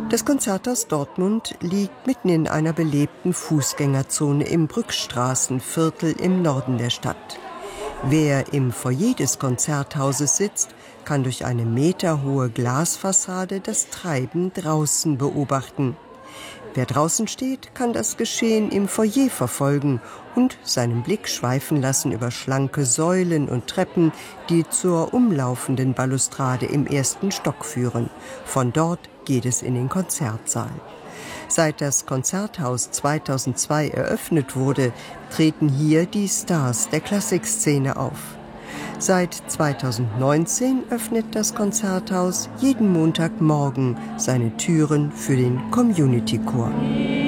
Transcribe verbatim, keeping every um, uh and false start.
Das Konzerthaus Dortmund liegt mitten in einer belebten Fußgängerzone im Brückstraßenviertel im Norden der Stadt. Wer im Foyer des Konzerthauses sitzt, kann durch eine meterhohe Glasfassade das Treiben draußen beobachten. Wer draußen steht, kann das Geschehen im Foyer verfolgen und seinen Blick schweifen lassen über schlanke Säulen und Treppen, die zur umlaufenden Balustrade im ersten Stock führen. Von dort geht es in den Konzertsaal. Seit das Konzerthaus zweitausendzwei eröffnet wurde, treten hier die Stars der Klassikszene auf. Seit zweitausendneunzehn öffnet das Konzerthaus jeden Montagmorgen seine Türen für den Community Chor.